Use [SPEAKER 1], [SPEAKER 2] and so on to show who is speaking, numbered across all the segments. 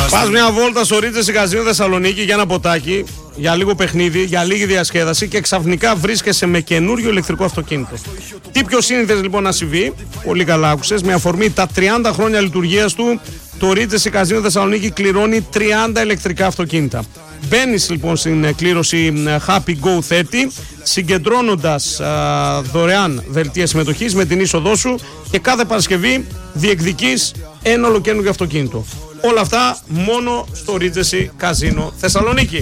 [SPEAKER 1] Πας μια βόλτα στο Ρίτζες Καζίνο Θεσσαλονίκη για ένα ποτάκι, για λίγο παιχνίδι, για λίγη διασκέδαση και ξαφνικά βρίσκεσαι με καινούριο ηλεκτρικό αυτοκίνητο. Τι πιο σύνηθες λοιπόν να συμβεί, πολύ καλά άκουσες, με αφορμή τα 30 χρόνια λειτουργίας του, το Ρίτζες Καζίνο Θεσσαλονίκη κληρώνει 30 ηλεκτρικά αυτοκίνητα. Μπαίνεις λοιπόν στην κλήρωση Happy Go 30, συγκεντρώνοντας δωρεάν δελτία συμμετοχής με την είσοδό σου και κάθε Παρασκευή διεκδικείς ένα ολοκαίνουργιο αυτοκίνητο. Όλα αυτά μόνο στο Ρίτζεση Καζίνο Θεσσαλονίκη.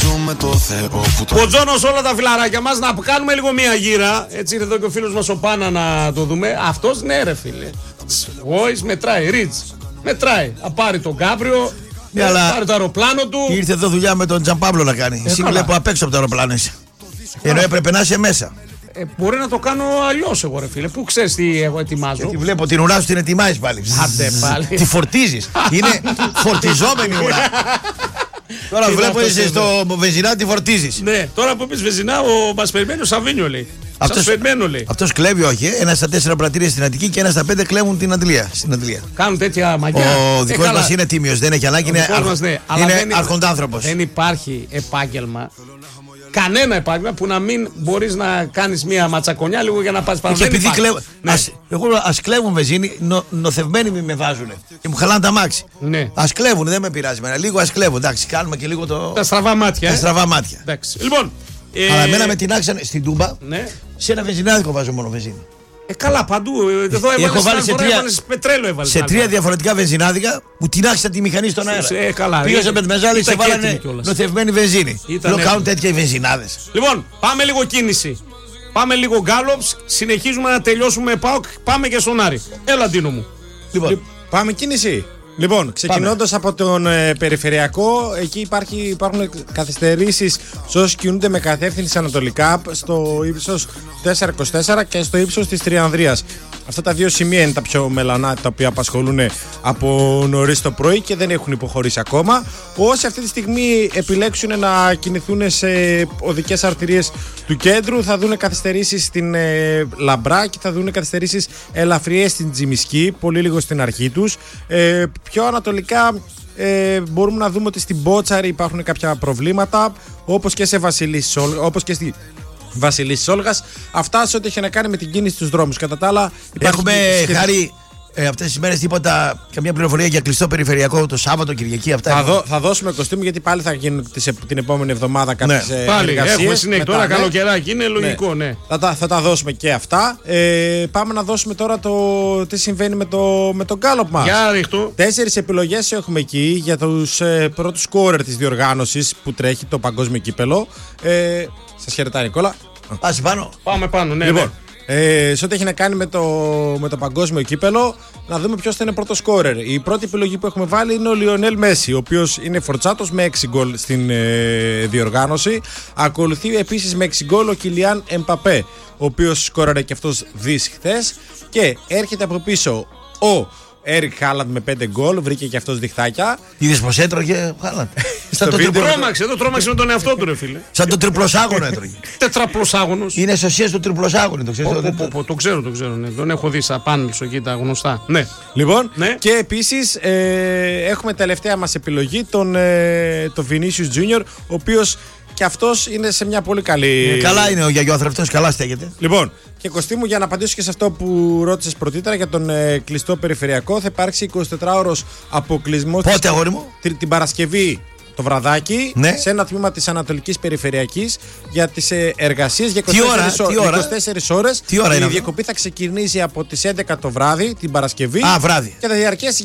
[SPEAKER 1] Ο Τζόνος, όλα τα φιλαράκια μας, να κάνουμε λίγο μία γύρα. Έτσι ήρθε εδώ και ο φίλος μας ο Πάνα να το δούμε. Αυτός ναι ρε φίλε, Voice μετράει, Ρίτζ μετράει. Θα πάρει τον Γκάμπριο, πάρει το αεροπλάνο του.
[SPEAKER 2] Ήρθε εδώ δουλειά με τον Τζαμπάμπλο να κάνει. Εσύ βλέπω απ' έξω από το αεροπλάνο είσαι. Ενώ έπρεπε να είσαι μέσα.
[SPEAKER 1] Μπορεί να το κάνω αλλιώς εγώ ρε φίλε. Πού ξέρεις τι εγώ ετοιμάζω.
[SPEAKER 2] Γιατί βλέπω την ουρά σου την ετοιμάζεις πάλι.
[SPEAKER 1] Άντε πάλι.
[SPEAKER 2] Τη φορτίζεις. Είναι φορτιζόμενη ουρά. Τώρα βλέπω είσαι στο βενζινά τη φορτίζεις.
[SPEAKER 1] Ναι, τώρα που πεις βενζινά μας περιμένει ο Σαβίνιο λέει.
[SPEAKER 2] Αυτός κλέβει όχι, ένας στα 4 πρατήρια στην Αττική και ένας στα 5 κλέβουν την Αντλία.
[SPEAKER 1] Κάνουν τέτοια μαγιά.
[SPEAKER 2] Ο δικός μας είναι τίμιος, δεν έχει ανάγκη, είναι αρχοντάνθρωπος.
[SPEAKER 1] Δεν υπάρχει επάγγελμα. Κανένα επάγγελμα που να μην μπορείς να κάνεις μια ματσακονιά λίγο για να πας πάνω.
[SPEAKER 2] Και επειδή εγώ ας κλέβουν βενζίνη, νοθευμένοι με βάζουνε και μου χαλάνε τα μάξι.
[SPEAKER 1] Ναι.
[SPEAKER 2] Ας κλέβουν, δεν με πειράζει. Λίγο ας κλέβουν. Εντάξει, κάνουμε και λίγο
[SPEAKER 1] τα στραβά μάτια.
[SPEAKER 2] Τα στραβά μάτια.
[SPEAKER 1] Λοιπόν.
[SPEAKER 2] Αλλά εμένα με την άξανε στην Τούμπα.
[SPEAKER 1] Ναι.
[SPEAKER 2] Σε ένα βενζινάδικο βάζω μόνο βενζίνη.
[SPEAKER 1] Καλά, παντού. Εδώ
[SPEAKER 2] έχω βάλει
[SPEAKER 1] πετρέλαιο.
[SPEAKER 2] Σε 3 διαφορετικά βενζινάδικα που τεινάξα τη μηχανή στον αέρα. Πήγα σε πεντμεζάλη, σε βάλανε νοθευμένη βενζίνη. Λέω κάνουν τέτοια οι βενζινάδες.
[SPEAKER 1] Λοιπόν, πάμε λίγο κίνηση. Πάμε λίγο γκάλοψ. Συνεχίζουμε να τελειώσουμε ΠΑΟΚ. Πάμε και στον Άρη. Έλα, Ντίνο μου.
[SPEAKER 3] Λοιπόν, πάμε κίνηση. Λοιπόν, ξεκινώντας από τον περιφερειακό, εκεί υπάρχουν καθυστερήσεις σε όσοι κινούνται με κατεύθυνση ανατολικά στο ύψος 424 και στο ύψος της Τριανδρίας. Αυτά τα δύο σημεία είναι τα πιο μελανά, τα οποία απασχολούν από νωρίς το πρωί και δεν έχουν υποχωρήσει ακόμα. Όσοι αυτή τη στιγμή επιλέξουν να κινηθούν σε οδικές αρτηρίες του κέντρου, θα δουν καθυστερήσεις στην Λαμπρά και θα δουν καθυστερήσεις ελαφριές στην Τζιμισκή, πολύ λίγο στην αρχή τους. Πιο ανατολικά μπορούμε να δούμε ότι στην Μπότσαρη υπάρχουν κάποια προβλήματα, όπως και στη Βασιλής Όλγας. Αυτά σε ό,τι έχει να κάνει με την κίνηση στους δρόμους. Κατά τα άλλα,
[SPEAKER 2] έχουμε χάρη αυτές τις μέρες τίποτα, καμία πληροφορία για κλειστό περιφερειακό το Σάββατο, Κυριακή, αυτά.
[SPEAKER 3] Θα δώσουμε κοστίμου γιατί πάλι θα γίνουν την επόμενη εβδομάδα κάποιες εργασίες.
[SPEAKER 1] Έχουμε συνέχεια τώρα, καλοκαιράκι είναι λογικό, ναι.
[SPEAKER 3] Θα τα δώσουμε και αυτά. Πάμε να δώσουμε τώρα τι συμβαίνει με το γκάλοπ μας.
[SPEAKER 1] Για ρίχτω.
[SPEAKER 3] 4 επιλογές έχουμε εκεί για τους πρώτους σκόρερ της διοργάνωσης που τρέχει το παγκόσμιο κύπελο. Σας χαιρετάει Νικόλα.
[SPEAKER 2] Πάση πάνω.
[SPEAKER 1] Πάμε πάνω, ναι.
[SPEAKER 3] Λοιπόν, σε ό,τι έχει να κάνει με το παγκόσμιο κύπελο, να δούμε ποιος θα είναι πρώτο σκόρερ. Η πρώτη επιλογή που έχουμε βάλει είναι ο Λιονέλ Μέση, ο οποίος είναι φορτσάτος με 6 γκολ στην διοργάνωση. Ακολουθεί επίσης με 6 γκολ ο Κιλιάν Εμπαπέ, ο οποίος σκόρερε και αυτός χθες. Και έρχεται από πίσω ο Έρικ Χάλαντ με 5 γκολ, βρήκε και αυτός διχτάκια.
[SPEAKER 2] Είδες πως έτρωγε Χάλαντ.
[SPEAKER 1] Εδώ τρόμαξε με τον εαυτό του ρε φίλε.
[SPEAKER 2] Σαν τον τριπλοσάγωνο έτρωγε.
[SPEAKER 1] Τετραπλοσάγωνος.
[SPEAKER 2] Είναι σωσίες του τριπλοσάγωνου, το ξέρεις.
[SPEAKER 1] Το ξέρω, ναι. Τον έχω δει στα πάνελς εκεί τα γνωστά. Ναι.
[SPEAKER 3] Λοιπόν, ναι. Και επίσης έχουμε τελευταία μας επιλογή τον Vinicius Junior, ο οποίος και αυτός είναι σε μια πολύ καλή.
[SPEAKER 2] Καλά είναι ο γιαγιόθρευτος, καλά στέκεται.
[SPEAKER 3] Λοιπόν, και Κωστή για να απαντήσω και σε αυτό που ρώτησες πρωτήτερα για τον κλειστό περιφερειακό, θα υπάρξει 24ωρος αποκλεισμός.
[SPEAKER 2] Πότε, αγόρι μου?
[SPEAKER 3] Την Παρασκευή το βραδάκι, ναι, σε ένα τμήμα της Ανατολικής Περιφερειακής για τις εργασίες για 24 ώρες.
[SPEAKER 2] Τι ώρα
[SPEAKER 3] η
[SPEAKER 2] είναι
[SPEAKER 3] διακοπή θα ξεκινήσει από τις 11 το βράδυ την Παρασκευή
[SPEAKER 2] βράδυ.
[SPEAKER 3] Και θα διαρκέσει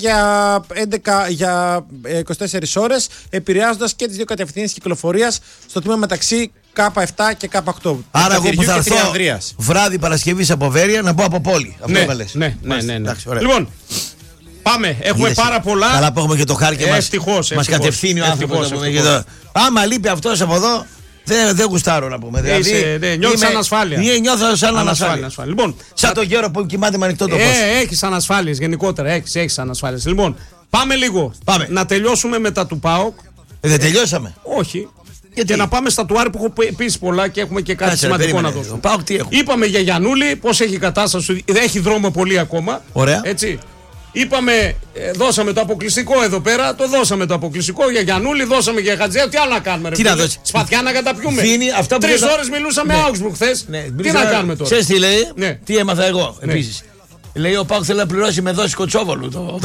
[SPEAKER 3] για 24 ώρες, επηρεάζοντας και τις δύο κατευθύνσεις κυκλοφορίας στο τμήμα μεταξύ K7 και K8.
[SPEAKER 2] Άρα εγώ που θα έρθω βράδυ Παρασκευής από Βέρεια να μπω από πόλη.
[SPEAKER 1] Ναι. Λοιπόν, πάμε, έχουμε πάρα πολλά.
[SPEAKER 2] Καλά που έχουμε και το χάρη και μας κατευθύνει ο άνθρωπος. Άμα λείπει αυτός από εδώ, δεν γουστάρω να πούμε.
[SPEAKER 1] Νιώθεις ανασφάλεια.
[SPEAKER 2] Νιώθω σαν ανασφάλεια.
[SPEAKER 1] Λοιπόν,
[SPEAKER 2] σαν τον γέρο που κοιμάται με ανοιχτό το φως.
[SPEAKER 1] Έχεις ανασφάλειες γενικότερα. Έχεις ανασφάλειες. Λοιπόν, πάμε λίγο να τελειώσουμε με τα του ΠΑΟΚ.
[SPEAKER 2] Δεν τελειώσαμε.
[SPEAKER 1] Όχι. Και να πάμε στα του Άρη που έχω επίσης πολλά και έχουμε και κάτι σημαντικό να δώσουμε.
[SPEAKER 2] ΠΑΟΚ τι έχουμε.
[SPEAKER 1] Είπαμε για Γιαννούλη, πώς έχει η κατάσταση, έχει δρόμο πολύ ακόμα.
[SPEAKER 2] Ωραία.
[SPEAKER 1] Έτσι. Είπαμε, δώσαμε το αποκλειστικό εδώ πέρα, το δώσαμε το αποκλειστικό για Γιαννούλη, δώσαμε για Χατζέα. Τι άλλο να κάνουμε, ρε
[SPEAKER 2] φίλε?
[SPEAKER 1] Σπαθιά να καταπιούμε.
[SPEAKER 2] 3
[SPEAKER 1] ώρες μιλούσαμε με Augsburg χθες. Τι να κάνουμε τώρα?
[SPEAKER 2] Ξέρεις τι λέει, τι έμαθα εγώ επίσης. Λέει ο Πάοκ θέλει να πληρώσει με δόση Κοτσόβολου.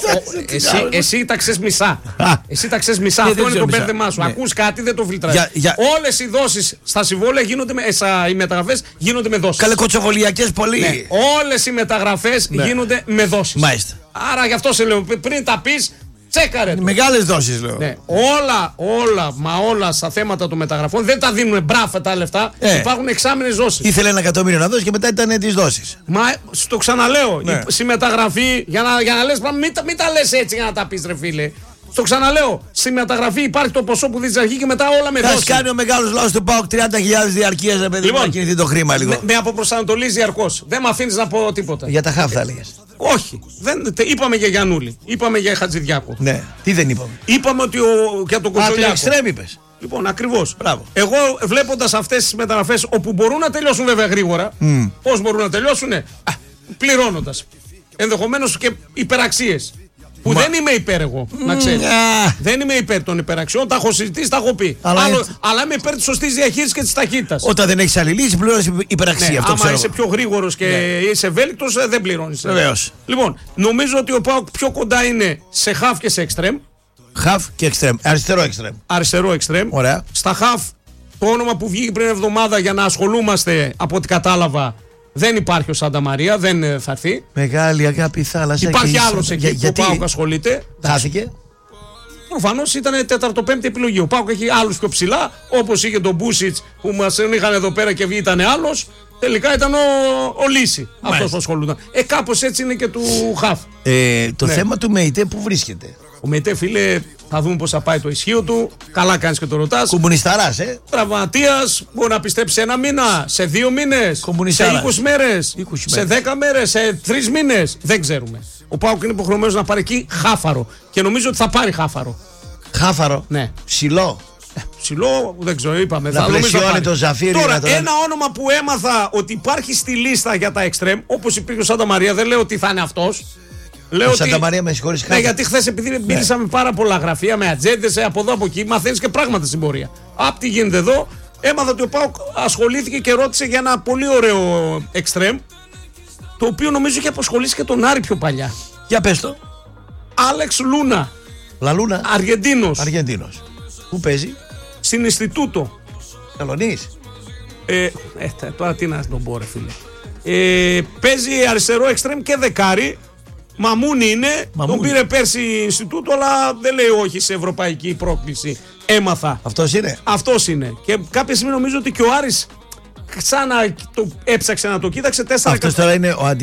[SPEAKER 1] Εσύ τα ξέρεις μισά. Εσύ τα ξέρεις μισά. Αυτό είναι το μπέρδεμά σου. Ακούς κάτι, δεν το φιλτράρεις. Όλες οι δόσεις στα συμβόλαια γίνονται οι μεταγραφές γίνονται με δόσεις.
[SPEAKER 2] Καλέ κοτσοβολιακές πολύ.
[SPEAKER 1] Όλες οι μεταγραφές γίνονται με δόσεις.
[SPEAKER 2] Μάλιστα.
[SPEAKER 1] Άρα γι' αυτό σε λέω πριν τα πεις. Τσέκαρε.
[SPEAKER 2] Μεγάλες δόσεις λέω.
[SPEAKER 1] Ναι. Όλα στα θέματα των μεταγραφών δεν τα δίνουν μπράφα τα λεφτά. Υπάρχουν εξάμηνες δόσεις.
[SPEAKER 2] Ήθελε 1 εκατομμύριο να δώσει και μετά ήταν τις δόσεις.
[SPEAKER 1] Μα στο ξαναλέω. Η συμμεταγραφή, για να λες, μην τα λες έτσι για να τα πεις, ρε φίλε. Στο ξαναλέω. Στη μεταγραφή υπάρχει το ποσό που δίνει στην αρχή και μετά όλα με δόσεις.
[SPEAKER 2] Θα κάνει ο μεγάλος λαός του ΠΑΟΚ 30.000 διαρκείας, ρε παιδί, να κινηθεί το χρήμα λίγο.
[SPEAKER 1] Με αποπροσανατολίζει διαρκώς. Δεν με αφήνεις να πω τίποτα.
[SPEAKER 2] Για τα χαφ θα έλεγες.
[SPEAKER 1] Όχι. Είπαμε για Γιαννούλη. Είπαμε για Χατζηδιάκο.
[SPEAKER 2] Ναι. Τι δεν είπαμε?
[SPEAKER 1] Είπαμε ότι για τον Κοτσολιάκο.
[SPEAKER 2] Εξτρέμ είπες.
[SPEAKER 1] Λοιπόν, ακριβώς. Εγώ βλέποντας αυτές τις μεταγραφές όπου μπορούν να τελειώσουν βέβαια γρήγορα. Πώς μπορούν να τελειώσουν? Πληρώνοντας. Ενδεχομένως και υπεραξίες. Που δεν είμαι υπέρ εγώ, να ξέρεις. Δεν είμαι υπέρ των υπεραξιών, τα έχω συζητήσει, τα έχω πει. Αλλά είμαι υπέρ της σωστής διαχείρισης και της ταχύτητας.
[SPEAKER 2] Όταν δεν έχεις άλλη λύση, πληρώνεις υπεραξία.
[SPEAKER 1] Ναι, άμα είσαι πιο γρήγορος και είσαι ευέλικτος, δεν πληρώνεις.
[SPEAKER 2] Βεβαίως.
[SPEAKER 1] Λοιπόν, νομίζω ότι ο ΠΑΟΚ πιο κοντά είναι σε χαφ και σε εξτρέμ.
[SPEAKER 2] Χαφ και εξτρέμ. Αριστερό εξτρέμ.
[SPEAKER 1] Αριστερό εξτρέμ.
[SPEAKER 2] Ωραία.
[SPEAKER 1] Στα χαφ, το όνομα που βγήκε πριν εβδομάδα για να ασχολούμαστε, από ό,τι κατάλαβα, δεν υπάρχει ο Σάντα Μαρία, δεν θα έρθει.
[SPEAKER 2] Μεγάλη αγάπη θάλασσα.
[SPEAKER 1] Υπάρχει άλλος εκεί που ο ΠΑΟΚ ασχολείται.
[SPEAKER 2] Χάθηκε.
[SPEAKER 1] Προφανώς ήταν 4η-5η επιλογή. Ο ΠΑΟΚ έχει άλλους πιο ψηλά, όπως είχε τον Μπούσιτς που μας είχαν εδώ πέρα και ήταν άλλος. Τελικά ήταν ο Λύση αυτός που ασχολούνταν. Κάπως έτσι είναι και του Χαφ.
[SPEAKER 2] Το θέμα του ΜΕΙΤΕ που βρίσκεται?
[SPEAKER 1] Ο ΜΕΙΤΕ, φίλε, θα δούμε πώς θα πάει το ισχύο του. Καλά κάνεις και το ρωτάς.
[SPEAKER 2] Κομμουνισταράς,
[SPEAKER 1] Τραυματίας, μπορεί να πιστέψει 1 μήνα, σε 2 μήνες, σε 20 μέρες, σε 10 μέρες, σε 3 μήνες. Δεν ξέρουμε. Ο ΠΑΟΚ είναι υποχρεωμένος να πάρει εκεί χάφαρο. Και νομίζω ότι θα πάρει χάφαρο.
[SPEAKER 2] Χάφαρο?
[SPEAKER 1] Ναι.
[SPEAKER 2] Ψηλό.
[SPEAKER 1] Ψηλό, δεν ξέρω, είπαμε.
[SPEAKER 2] Να πλαισιώνει το Ζαφίρι.
[SPEAKER 1] Τώρα, ένα όνομα που έμαθα ότι υπάρχει στη λίστα για τα εξτρέμ, όπως υπήρχε ο Σάντα Μαρία, δεν λέω ότι θα είναι αυτός. Λέω ότι...
[SPEAKER 2] Σάντα Μαρία, με συγχωρείς.
[SPEAKER 1] Ναι, γιατί χθες επειδή μίλησα με πάρα πολλά γραφεία, με ατζέντες, από εδώ από εκεί, μαθαίνεις και πράγματα στην πορεία. Απ' τι γίνεται εδώ, έμαθα ότι ο ΠΑΟΚ ασχολήθηκε και ρώτησε για ένα πολύ ωραίο εξτρέμ, το οποίο νομίζω είχε απασχολήσει και τον Άρη πιο παλιά.
[SPEAKER 2] Για πες το.
[SPEAKER 1] Άλεξ Λούνα.
[SPEAKER 2] Λαλούνα. Αργεντίνος. Πού παίζει?
[SPEAKER 1] Στην Ινστιτούτο.
[SPEAKER 2] Καλονής.
[SPEAKER 1] Τώρα τι να τον πω, ρε φίλε. Παίζει αριστερό εξτρέμ και δεκάρι. Μαμούνι είναι. Τον πήρε πέρσι Ινστιτούτο, αλλά δεν λέει όχι σε ευρωπαϊκή πρόκληση. Έμαθα. Αυτός είναι. Και κάποια στιγμή νομίζω ότι και ο Άρης ξανά το έψαξε να το κοίταξε.
[SPEAKER 2] Αυτός τώρα είναι ο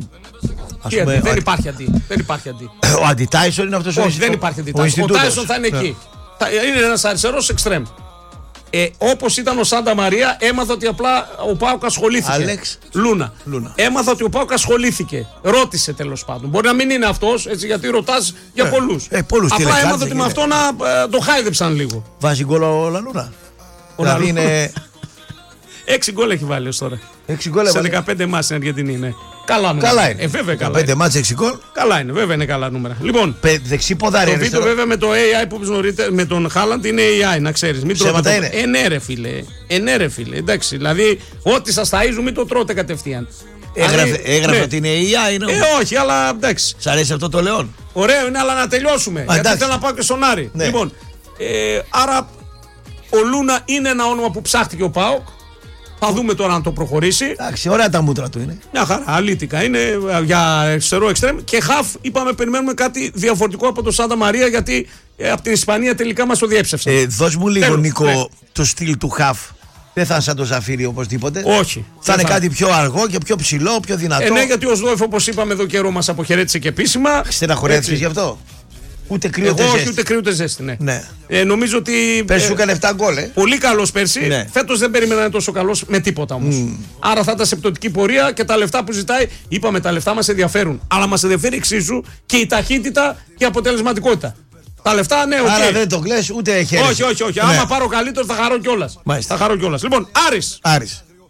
[SPEAKER 1] δεν υπάρχει αντί.
[SPEAKER 2] Ο Αντι-Τάισον είναι αυτός?
[SPEAKER 1] Όχι, δεν υπάρχει αντί. Ο Τάισον θα είναι εκεί. Είναι ένας αριστερός εξτρέμ. Όπως ήταν ο Σάντα Μαρία, έμαθα ότι απλά ο ΠΑΟΚ ασχολήθηκε.
[SPEAKER 2] Άλεξ
[SPEAKER 1] Λούνα. Έμαθα ότι ο ΠΑΟΚ ασχολήθηκε. Ρώτησε τέλος πάντων. Μπορεί να μην είναι αυτός, έτσι, γιατί ρωτάς για πολλούς. Απλά έμαθα ότι με αυτό να το χάιδεψαν λίγο.
[SPEAKER 2] Βάζει γκολ ο Λαλούνα? Δηλαδή είναι...
[SPEAKER 1] 6 γκολ έχει βάλει ως τώρα.
[SPEAKER 2] 6 γκολ
[SPEAKER 1] σε 15 μάτς στην Αργεντινή είναι. Καλά νούμερα.
[SPEAKER 2] Καλά είναι.
[SPEAKER 1] Βέβαια καλά.
[SPEAKER 2] 5 μάτς 6 γκολ.
[SPEAKER 1] Καλά είναι, βέβαια είναι καλά νούμερα. Λοιπόν,
[SPEAKER 2] δεξί ποδάρι.
[SPEAKER 1] Το βίντεο βέβαια με το AI που πεις νωρίτερα, με τον Χάλαντ είναι AI, να ξέρεις.
[SPEAKER 2] Ψέματα είναι.
[SPEAKER 1] Ναι ρε φίλε. Εντάξει, δηλαδή ό,τι σας ταΐζουν μην το τρώτε κατευθείαν.
[SPEAKER 2] Έγραφε ότι είναι AI.
[SPEAKER 1] Όχι, αλλά εντάξει.
[SPEAKER 2] Σ' αρέσει αυτό το Λεόν?
[SPEAKER 1] Ωραίο είναι, αλλά να τελειώσουμε. Γιατί θέλω να πάω και στον Άρη. Λοιπόν, άρα ο Λούνα είναι ένα όνομα που ψάχτηκε ο ΠΑΟΚ. Θα δούμε τώρα αν το προχωρήσει.
[SPEAKER 2] Εντάξει, ωραία τα μούτρα του είναι.
[SPEAKER 1] Μια χαρά, αλήτικα είναι για αριστερό εξτρέμ. Και χαφ, είπαμε, περιμένουμε κάτι διαφορετικό από τον Σάντα Μαρία, γιατί από την Ισπανία τελικά μας το διέψευσαν.
[SPEAKER 2] Δώσ' μου λίγο, Νίκο, το στυλ του χαφ. Δεν θα είναι σαν το Ζαφίρι οπωσδήποτε.
[SPEAKER 1] Όχι.
[SPEAKER 2] Θα είναι κάτι πιο αργό και πιο ψηλό, πιο δυνατό.
[SPEAKER 1] Ναι, γιατί ο Σδόεφ, όπως είπαμε εδώ καιρό, μας αποχαιρέτησε και επίσημα.
[SPEAKER 2] Στεναχωρέθηκες γι' αυτό? Ούτε κρύο ούτε ζέστη.
[SPEAKER 1] Ούτε κρύο ούτε ζέστη,
[SPEAKER 2] ναι.
[SPEAKER 1] Νομίζω ότι.
[SPEAKER 2] Πέρσι σου έκανε 7 γκολ.
[SPEAKER 1] Πολύ καλός πέρσι.
[SPEAKER 2] Ναι.
[SPEAKER 1] Φέτος δεν περίμενα να είναι τόσο καλός με τίποτα όμως. Άρα θα ήταν σε πτωτική πορεία και τα λεφτά που ζητάει, είπαμε, τα λεφτά μας ενδιαφέρουν. Αλλά μας ενδιαφέρει εξίσου και η ταχύτητα και η αποτελεσματικότητα. Τα λεφτά, ναι, okay.
[SPEAKER 2] Άρα δεν το κλαις ούτε χέρι.
[SPEAKER 1] Όχι. Ναι. Άμα πάρω καλύτερο θα χαρώ κιόλας.
[SPEAKER 2] Θα
[SPEAKER 1] χαρώ κιόλας. Λοιπόν, Άρης.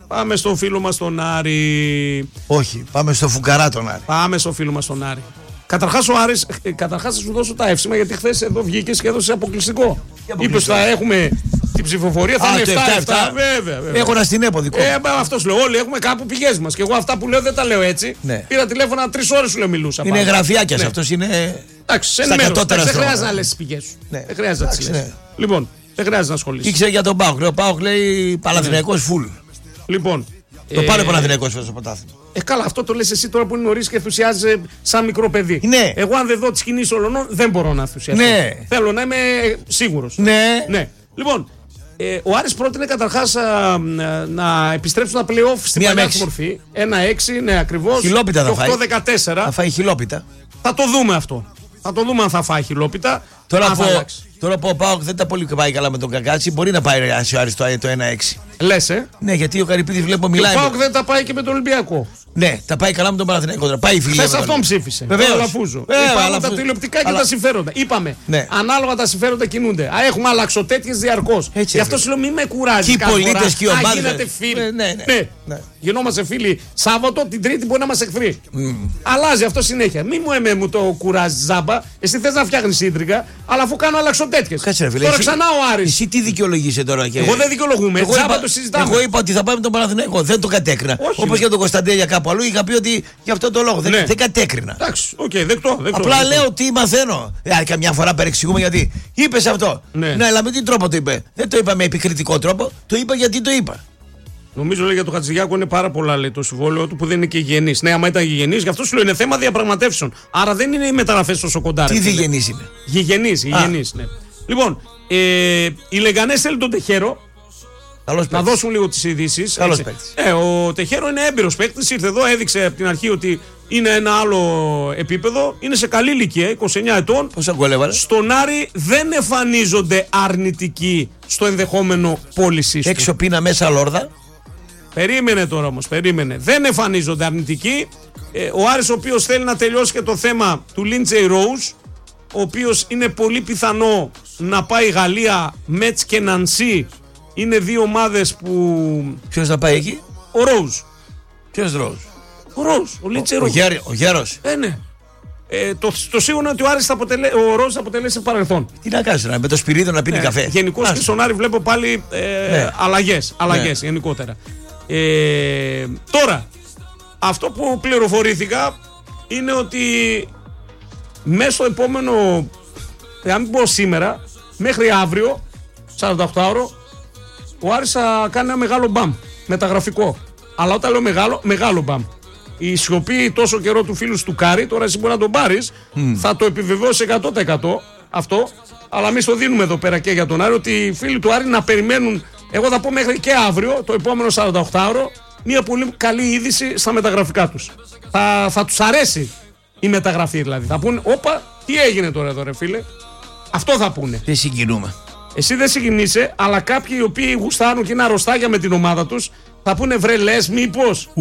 [SPEAKER 1] Πάμε στο φίλο μας τον Άρη.
[SPEAKER 2] Όχι, πάμε στο φουκαρά τον Άρη.
[SPEAKER 1] Πάμε στο φίλο μας τον Άρη. Καταρχάς ο Άρης, θα σου δώσω τα εύσημα γιατί χθες εδώ βγήκες και έδωσε αποκλειστικό. Είπες θα έχουμε την ψηφοφορία, θα είναι 7-7. Βέβαια.
[SPEAKER 2] Έχω ένα στην ΕΠΟ δικό.
[SPEAKER 1] Αυτός λέω, όλοι έχουμε κάπου πηγές μας. Και εγώ αυτά που λέω δεν τα λέω έτσι.
[SPEAKER 2] Ναι.
[SPEAKER 1] Πήρα τηλέφωνα 3 ώρες σου λέω μιλούσα.
[SPEAKER 2] Είναι γραφιάκιας, αυτός είναι.
[SPEAKER 1] Εντάξει, δεν χρειάζεται να λες τις πηγές σου. Δεν χρειάζεται να τις λες. Λοιπόν, δεν χρειάζεται να ασχολείσαι.
[SPEAKER 2] Ήξερε για τον ΠΑΟΚ. Ο ΠΑΟΚ λέει Παναθηναϊκός φουλ.
[SPEAKER 1] Λοιπόν.
[SPEAKER 2] Το πάρε Παναθηναϊκός στο πρωτάθλημα.
[SPEAKER 1] Καλά, αυτό το λες εσύ τώρα που είναι νωρίς και ενθουσιάζεσαι σαν μικρό παιδί.
[SPEAKER 2] Ναι.
[SPEAKER 1] Εγώ, αν δεν δω τις κινήσεις όλων, δεν μπορώ να ενθουσιαστώ.
[SPEAKER 2] Ναι.
[SPEAKER 1] Θέλω να είμαι σίγουρος.
[SPEAKER 2] Ναι.
[SPEAKER 1] Λοιπόν, ο Άρης πρότεινε καταρχάς να επιστρέψουν τα play-off στην παλιά μορφή. 1-6, ναι, ακριβώς.
[SPEAKER 2] Χιλόπιτα θα φάει.
[SPEAKER 1] 8-14.
[SPEAKER 2] Θα φάει χιλόπιτα.
[SPEAKER 1] Θα το δούμε αυτό. Θα το δούμε αν θα φάει χιλόπιτα.
[SPEAKER 2] Τώρα που ο ΠΑΟΚ δεν τα πολύ πάει καλά με τον Κακάτσι, μπορεί να πάει ο Άρης το 1-6.
[SPEAKER 1] Λες,
[SPEAKER 2] Ναι, γιατί ο Καρυπίδης βλέπω μιλάει.
[SPEAKER 1] Ο ΠΑΟΚ δεν τα πάει και με τον Ολυμπιακό.
[SPEAKER 2] Ναι, τα πάει καλά με τον Παναθηναϊκό. Πάει η φιλία.
[SPEAKER 1] Χθες αυτόν ψήφισε.
[SPEAKER 2] Βεβαίως.
[SPEAKER 1] Το Αλαφούζο. Είπαμε τα τηλεοπτικά και τα συμφέροντα. Είπαμε.
[SPEAKER 2] Ναι.
[SPEAKER 1] Ανάλογα τα συμφέροντα κινούνται. Έχουμε αλλαξοτέτειες διαρκώς. Γι' αυτό σου λέω μην με κουράζει.
[SPEAKER 2] Και οι πολίτες και οι ομάδες.
[SPEAKER 1] Γίνετε φίλοι.
[SPEAKER 2] Ναι.
[SPEAKER 1] Γινόμαστε φίλοι Σάββατο, την Τρίτη μπορεί να μας εχθρεί. Αλλάζει αυτό συνέχεια. Μην μου το κουράζει ζάμπα. Εσύ θες να φτιάχνεις ίντρικα, αλλά αφού κάνω αλλαξοτέτειες. Τώρα ξανά ο Άρης.
[SPEAKER 2] Εσύ τι δικαιολογείσαι τώρα και.
[SPEAKER 1] Εγώ δεν δικαιολογούμε. Ζάμπα το συζητάμε.
[SPEAKER 2] Εγώ είπα ότι θα πάμε με τον Παναθηναϊκό. Δεν το κατέκρινα. Όπως και τον Κωνσταντέλια κάπου αλλού είχα πει ότι γι' αυτό το λόγο. Δεν κατέκρινα.
[SPEAKER 1] Εντάξει, δεκτό.
[SPEAKER 2] Απλά λέω τι μαθαίνω. Καμιά φορά παρεξηγούμε γιατί είπες αυτό. Ναι, αλλά με τι τρόπο το είπε. Δεν το είπα με επικριτικό τρόπο. Το είπα γιατί το είπα.
[SPEAKER 1] Νομίζω λέει για τον Χατζηγιάκο είναι πάρα πολλά λέει, το συμβόλαιο του που δεν είναι και γηγενής. Ναι, άμα ήταν γηγενής, γι' αυτό σου λέω είναι θέμα διαπραγματεύσεων. Άρα δεν είναι οι μεταγραφές τόσο κοντά.
[SPEAKER 2] Τι διγενής είναι.
[SPEAKER 1] Γηγενής, ναι. Λοιπόν, οι Λεγανές θέλουν τον Τεχέρο. Να δώσουν λίγο τις ειδήσεις. Ο Τεχέρο είναι έμπειρος παίκτης. Ήρθε εδώ, έδειξε από την αρχή ότι είναι ένα άλλο επίπεδο. Είναι σε καλή ηλικία, 29 ετών.
[SPEAKER 2] Πόσα γκολ έβαλε.
[SPEAKER 1] Στον Άρη δεν εμφανίζονται αρνητικοί στο ενδεχόμενο πώλησης του.
[SPEAKER 2] Έξω πίνα, μέσα λόρδα.
[SPEAKER 1] Περίμενε τώρα όμως, δεν εμφανίζονται αρνητικοί. Ο Άρης ο οποίος θέλει να τελειώσει και το θέμα του Λίντζεϊ Ρόουζ, ο οποίος είναι πολύ πιθανό να πάει Γαλλία, Μέτς και Νανσί. Είναι δύο ομάδες που...
[SPEAKER 2] Ποιος θα πάει εκεί?
[SPEAKER 1] Ο Ρόουζ.
[SPEAKER 2] Ποιος Ρόουζ?
[SPEAKER 1] Ο Ρόουζ, ο Λίντζεϊ Ρόουζ.
[SPEAKER 2] Ο Γέρος.
[SPEAKER 1] Ναι. Το σίγουρο είναι ότι ο Ρόουζ θα αποτελέσει παρελθόν.
[SPEAKER 2] Τι να κάνεις, με το Σπυρίδο να πίνει καφέ.
[SPEAKER 1] Γενικώς και στον Άρη βλέπω πάλι αλλαγές γενικότερα. Τώρα, αυτό που πληροφορήθηκα είναι ότι μέσα στο επόμενο, αν μην πω σήμερα, μέχρι αύριο, 48ωρο, ο Άρης θα κάνει ένα μεγάλο μπαμ, μεταγραφικό. Αλλά όταν λέω μεγάλο μπαμ. Η σιωπή τόσο καιρό του φίλου του Κάρι, τώρα εσύ μπορεί να τον πάρεις, θα το επιβεβαιώσει 100% αυτό. Αλλά εμείς το δίνουμε εδώ πέρα και για τον Άρη, ότι οι φίλοι του Άρη να περιμένουν, εγώ θα πω μέχρι και αύριο, το επόμενο 48ωρο, μια πολύ καλή είδηση στα μεταγραφικά τους. Θα τους αρέσει η μεταγραφή δηλαδή. Θα πούνε, όπα, τι έγινε τώρα εδώ ρε φίλε. Αυτό θα πούνε.
[SPEAKER 2] Δεν συγκινούμε.
[SPEAKER 1] Εσύ δεν συγκινείσαι, αλλά κάποιοι οι οποίοι γουστάρουν και είναι αρρωστάκια με την ομάδα τους, θα πούνε βρε λες μήπως.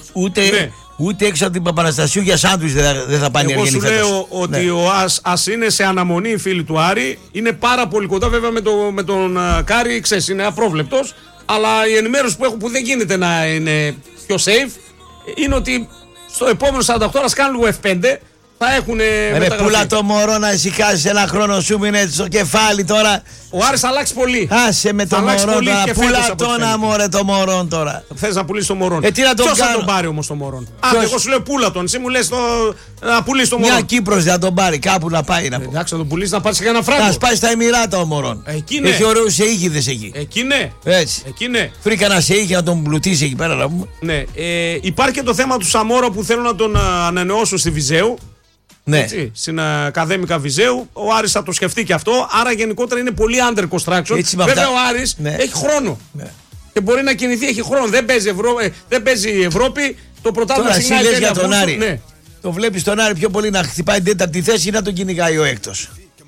[SPEAKER 2] Ούτε έξω από την Παπαναστασίου για σάντουιτς δεν θα πάνε οι Αργενοί φέτος.
[SPEAKER 1] Εγώ σου λέω ότι ο Ας είναι σε αναμονή οι φίλοι του Άρη. Είναι πάρα πολύ κοντά βέβαια με τον Κάρι, ξέρεις, είναι απρόβλεπτος. Αλλά η ενημέρωση που έχω που δεν γίνεται να είναι πιο safe είναι ότι στο επόμενο 48 ώρες κάνουν λίγο F5. Θα έχουν μεταγραφεί.
[SPEAKER 2] Πούλα το μωρό να ησυχάσεις ένα χρόνο σου μείνε στο κεφάλι τώρα.
[SPEAKER 1] Ο Άρης θα αλλάξει πολύ.
[SPEAKER 2] Άσε με το μωρό τώρα. Πούλα το να μωρέ το μωρό τώρα.
[SPEAKER 1] Θες να πουλήσεις το μωρό. Ποιος θα τον πάρει όμως το μωρό. Εγώ σου λέω πούλα τον. Εσύ μου λες να πουλήσεις το μωρό.
[SPEAKER 2] Μια Κύπρος θα τον πάρει κάπου να πάει.
[SPEAKER 1] Εντάξει, να τον πουλήσεις να πάρεις και ένα φράγκο.
[SPEAKER 2] Να σπάσει τα Εμιράτα ο μωρό. Έχει ωραίους σεΐγιδες εκεί.
[SPEAKER 1] Εκεί ναι.
[SPEAKER 2] Βρήκα ένα σεΐγι να τον πλουτίσει εκεί πέρα να πούμε.
[SPEAKER 1] Ναι. Υπάρχει και το θέμα του Σαμόρα που θέλουν να τον ανανεώσουν στη Βυζέου.
[SPEAKER 2] Ναι.
[SPEAKER 1] Έτσι, στην Ακαδέμικα Βυζέου. Ο Άρης θα το σκεφτεί και αυτό. Άρα γενικότερα είναι πολύ under construction. Βέβαια ο Άρης έχει χρόνο. Ναι. Και μπορεί να κινηθεί, έχει χρόνο. Δεν παίζει η Ευρώπη. Το πρωτάθλημα
[SPEAKER 2] συγκινάει για τον Άρη. Ναι. Το βλέπεις τον Άρη πιο πολύ να χτυπάει την τέταρτη θέση ή να τον κυνηγάει ο έκτος.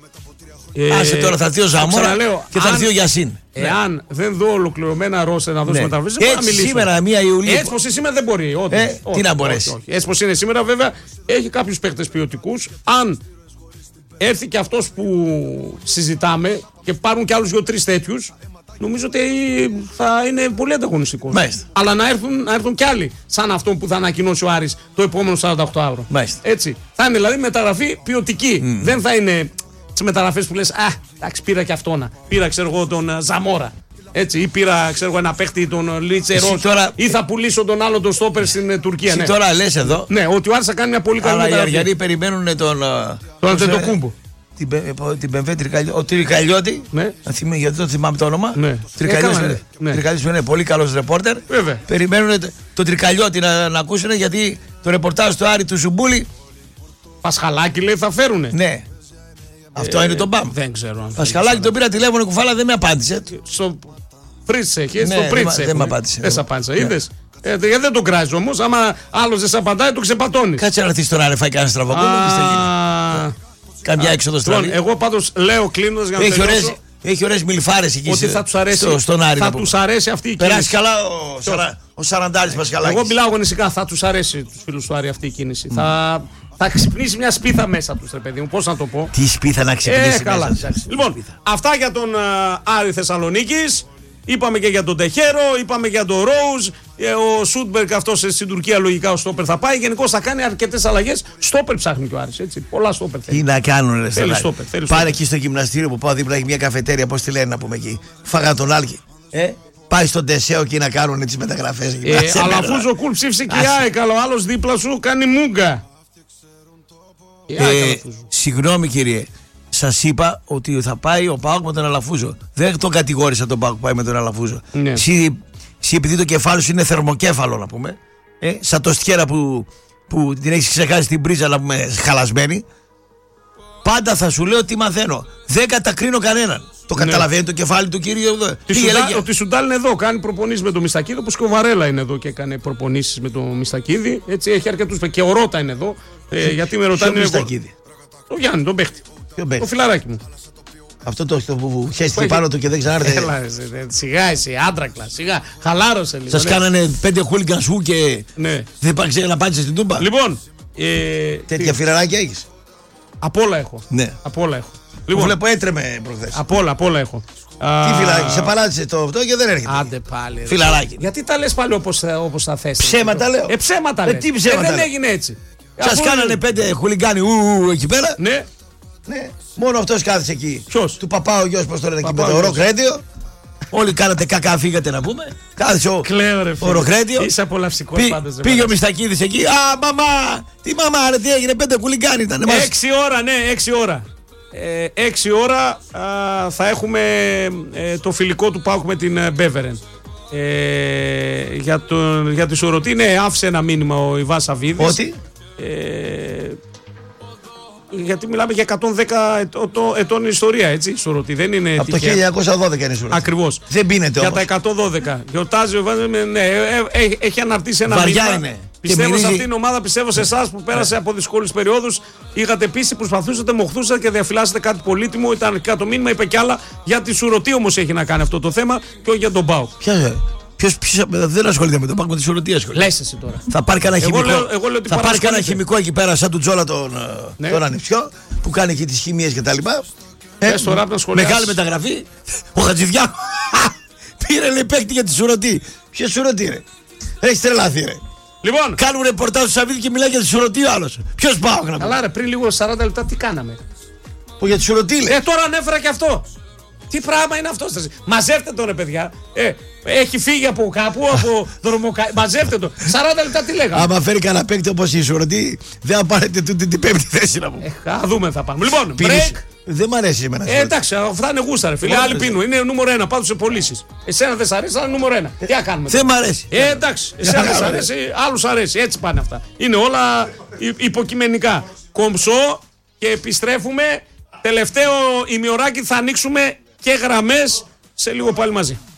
[SPEAKER 2] Άσε τώρα θα έρθει ο Ζαμόρα και θα έρθει ο Γιασίν.
[SPEAKER 1] Εάν δεν δω ολοκληρωμένα ρόστερ να δώσουμε μεταγραφές, δεν μπορώ να μιλήσω.
[SPEAKER 2] Σήμερα 1 Ιουλίου.
[SPEAKER 1] Έτσι πως είναι σήμερα δεν μπορεί.
[SPEAKER 2] Τι να μπορέσει.
[SPEAKER 1] Έτσι πως είναι σήμερα βέβαια έχει κάποιους παίκτες ποιοτικούς. Αν έρθει και αυτός που συζητάμε και πάρουν και άλλους 2-3 τέτοιους, νομίζω ότι θα είναι πολύ ανταγωνιστικό. Αλλά να έρθουν κι άλλοι, σαν αυτόν που θα ανακοινώσει ο Άρης το επόμενο 48ωρο. Έτσι. Θα είναι δηλαδή μεταγραφή ποιοτική. Δεν θα είναι τις μεταγραφές που λες, εντάξει, πήρα και αυτόνα. Πήρα, ξέρω εγώ, τον Ζαμόρα. Έτσι, ή πήρα, ξέρω εγώ, ένα παίχτη τον Λίτσερο. Ή θα πουλήσω τον άλλο τον στόπερ στην Τουρκία.
[SPEAKER 2] Εσύ τώρα λες εδώ.
[SPEAKER 1] Ναι, ότι ο Άρης θα κάνει μια πολύ καλή μεταγραφή.
[SPEAKER 2] Αλλά οι Αριανοί περιμένουν τον
[SPEAKER 1] Αντετοκούμπο.
[SPEAKER 2] Την Πεμβέ Τρικαλιώτη. Ο Τρικαλιώτη. Ναι. Γιατί δεν θυμάμαι το όνομα.
[SPEAKER 1] Ναι.
[SPEAKER 2] Τρικαλιώτη είναι πολύ καλό ρεπόρτερ.
[SPEAKER 1] Βέβαια.
[SPEAKER 2] Περιμένουν τον Τρικαλιώτη να ακούσουν γιατί το ρεπορτάζ του Άρη του Σουμπούλη.
[SPEAKER 1] Πασχαλάκι λέει θα φέρουνε.
[SPEAKER 2] Ναι. Αυτό είναι το μπαμ.
[SPEAKER 1] Δεν ξέρω αν.
[SPEAKER 2] Πασχαλάκι τον πήρα τηλέφωνο κουφάλα, δεν με απάντησε.
[SPEAKER 1] Στο Πρίτσε έχει. Στο Πρίτσε.
[SPEAKER 2] Δεν με απάντησε.
[SPEAKER 1] Δεν σε απάντησα. Είδες. Γιατί δεν τον κράζει όμως. Άμα άλλος δεν σε απαντάει, το ξεπατώνει.
[SPEAKER 2] Κάτσε να έρθει τώρα, φάει κανένα στραβοκούλο. Καμιά έξοδο στραβή.
[SPEAKER 1] Εγώ πάντως λέω κλείνοντας για να τελειώσω.
[SPEAKER 2] Έχει ωραίες μιλφάρες εκεί
[SPEAKER 1] ότι θα τους αρέσει,
[SPEAKER 2] στον Άρη.
[SPEAKER 1] Θα τους αρέσει αυτή η κίνηση.
[SPEAKER 2] Περάσει καλά ο Σαραντάρης Πασχαλάκης.
[SPEAKER 1] Εγώ μιλάω αγωνιστικά. Θα τους αρέσει τους φίλους του Άρη αυτή η κίνηση. Θα ξυπνήσει μια σπίθα μέσα τους, ρε παιδί μου. Πώς να το πω.
[SPEAKER 2] Τι σπίθα να ξυπνήσει
[SPEAKER 1] καλά.
[SPEAKER 2] Μέσα.
[SPEAKER 1] Λοιπόν, αυτά για τον Άρη Θεσσαλονίκης. Είπαμε και για τον Τεχέρο, είπαμε για τον Ρόουζ. Ο Σούντμπεργκ αυτός στην Τουρκία λογικά ο στόπερ θα πάει. Γενικώς θα κάνει αρκετές αλλαγές. Στόπερ ψάχνει και ο Άρης. Έτσι. Πολλά στόπερ θέλει.
[SPEAKER 2] Τι να κάνουν, ρε
[SPEAKER 1] θέλει.
[SPEAKER 2] Πάρε εκεί στο γυμναστήριο που πάω δίπλα, έχει μια καφετέρια. Πώς τη λένε να πούμε εκεί. Φάγα τον Άλκη. Πάει στον Τεσέο εκεί να κάνουν τις μεταγραφές.
[SPEAKER 1] Αλλά αφού ο Κουλ ψήφισε και η ΑΕΚ, ο άλλος δίπλα σου κάνει μούγκα.
[SPEAKER 2] Συγγνώμη κύριε. Σας είπα ότι θα πάει ο ΠΑΟΚ με τον Αλαφούζο. Δεν τον κατηγόρησα τον ΠΑΟΚ που πάει με τον Αλαφούζο. Ναι. Εσύ επειδή το κεφάλι σου είναι θερμοκέφαλο, να πούμε. Σαν το στιέρα που την έχεις ξεχάσει την πρίζα, να πούμε, χαλασμένη. Πάντα θα σου λέω τι μαθαίνω. Δεν κατακρίνω κανέναν. Το καταλαβαίνει το κεφάλι του κύριου εδώ.
[SPEAKER 1] Ο Τισουντάλ είναι εδώ, κάνει προπονήσεις με τον Μιστακίδη. Όπως και ο Βαρέλα είναι εδώ και έκανε προπονήσεις με τον Μιστακίδη. Έτσι έχει αρκετούς. Και ο Ρώτα είναι εδώ. Γιατί με ρωτάνε. Το Γιάννη, τον παίχτη. Το φιλαράκι μου.
[SPEAKER 2] Αυτό το που χέστηκε πάνω του και δεν ξανάρθε.
[SPEAKER 1] Σιγά εσύ, άντρακλα. Σιγά, χαλάρωσε λίγο.
[SPEAKER 2] Σας κάνανε 5 χούλιγκαν σου και δεν πάτε να πάτε στην Τούμπα.
[SPEAKER 1] Λοιπόν.
[SPEAKER 2] Τέτοια φιλαράκια έχεις.
[SPEAKER 1] Απ' όλα έχω.
[SPEAKER 2] Ναι.
[SPEAKER 1] Απ' όλα έχω.
[SPEAKER 2] Λοιπόν, βλέπω έτρεμε προχθές.
[SPEAKER 1] Απ' όλα έχω.
[SPEAKER 2] Τι φιλαράκι, σε παλάτησε το αυτό και δεν έρχεται.
[SPEAKER 1] Άντε πάλι.
[SPEAKER 2] Φιλαράκι.
[SPEAKER 1] Γιατί τα λες πάλι όπως θα θες.
[SPEAKER 2] Ψέματα λέω.
[SPEAKER 1] Ψέματα λες.
[SPEAKER 2] Τι ψέματα.
[SPEAKER 1] Δεν έγινε έτσι.
[SPEAKER 2] Σας κάνανε 5 χουλιγκάνοι εκεί πέρα.
[SPEAKER 1] Ναι.
[SPEAKER 2] Ναι, μόνο αυτός κάθισε εκεί.
[SPEAKER 1] Ποιος?
[SPEAKER 2] Του παπά ο γιος, πώς το λένε εκεί με το Ροκρέντιο. Όλοι κάνατε κακά, φύγατε να πούμε. Κάθισε ο Ροκρέντιο.
[SPEAKER 1] Είσαι απολαυστικός πάντως.
[SPEAKER 2] Πήγε ο Μιστακίδης εκεί. Α, μαμά! Τι μαμά, ρε, τι έγινε, 5 χουλιγκάνοι ήταν.
[SPEAKER 1] 6 ώρα, ναι, 6 ώρα. 6 ώρα θα έχουμε το φιλικό του ΠΑΟΚ με την Μπέβερεν. Για τη Σουρωτή, ναι, άφησε ένα μήνυμα ο Ιβάς Σαββίδης.
[SPEAKER 2] Ότι?
[SPEAKER 1] Γιατί μιλάμε για 110 ετών ιστορία, έτσι, Σουρωτή. Δεν είναι
[SPEAKER 2] από τυχαία. Το 1912 είναι Σουρωτή.
[SPEAKER 1] Ακριβώς.
[SPEAKER 2] Δεν πίνεται όμως.
[SPEAKER 1] Για τα 112. Γιορτάζει ο Ιβάς, ναι, έχει αναρτήσει ένα
[SPEAKER 2] βαριά
[SPEAKER 1] μήνυμα.
[SPEAKER 2] Είναι.
[SPEAKER 1] Πιστεύω σε αυτήν την ομάδα, πιστεύω σε εσάς που πέρασε από δύσκολες περιόδους. Είχατε πείσει, προσπαθούσατε, μοχθούσατε και διαφυλάσσετε κάτι πολύτιμο. Ήταν αρχικά το μήνυμα, είπε κι άλλα. Για τη Σουρωτή όμως έχει να κάνει αυτό το θέμα και όχι για τον ΠΑΟΚ.
[SPEAKER 2] Ποιος δεν ασχολείται με τον ΠΑΟΚ, με τη Σουρωτή ασχολείται.
[SPEAKER 1] Λες εσύ τώρα.
[SPEAKER 2] Θα πάρει κανένα χημικό.
[SPEAKER 1] Θα
[SPEAKER 2] πάρει κανένα χημικό εκεί πέρα, σαν του Τζόλα τον Ανιψιό, που κάνει εκεί τις χημίες κτλ. Μεγάλη μεταγραφή. Ο Χατζηδιάκο πήρε λέει παίκτη για τη Σουρωτή. Ποιος Σουρωτή ρε. Έχεις τρελαθεί ρε.
[SPEAKER 1] Λοιπόν,
[SPEAKER 2] κάνουν ρεπορτάζ του Σαββίδη και μιλάει για τη Σουρωτή ο άλλος. Ποιος πάω να πει.
[SPEAKER 1] Καλά ρε, πριν λίγο 40 λεπτά τι κάναμε.
[SPEAKER 2] Που για τη Σουρωτή λέει.
[SPEAKER 1] Τώρα ανέφερα και αυτό. Τι πράγμα είναι αυτό. Μαζεύτε τον ρε παιδιά. Έχει φύγει από κάπου, από δρομοκά. Μαζεύτε τον. 40 λεπτά τι λέγαμε.
[SPEAKER 2] Άμα φέρει κανένα παίκτη όπως η Σουρωτή, δεν θα πάρετε τούτη την πέμπτη θέση να πούμε.
[SPEAKER 1] Δούμε θα πάμε. Λοιπόν, break.
[SPEAKER 2] Δεν μ' αρέσει εμένα.
[SPEAKER 1] Εντάξει, αυτά είναι γούστα ρε φίλε. Άλλοι πίνουν. Είναι νούμερο 1 πάντως σε πωλήσεις. Εσένα δεν σ' αρέσει, αλλά νούμερο 1. Τι να κάνουμε.
[SPEAKER 2] Δεν μ' αρέσει.
[SPEAKER 1] Εντάξει, εσένα δεν σ' αρέσει, άλλους αρέσει. Έτσι πάνε αυτά. Είναι όλα υποκειμενικά. Κομψό και επιστρέφουμε. Τελευταίο ημιωράκι θα ανοίξουμε και γραμμές σε λίγο πάλι μαζί.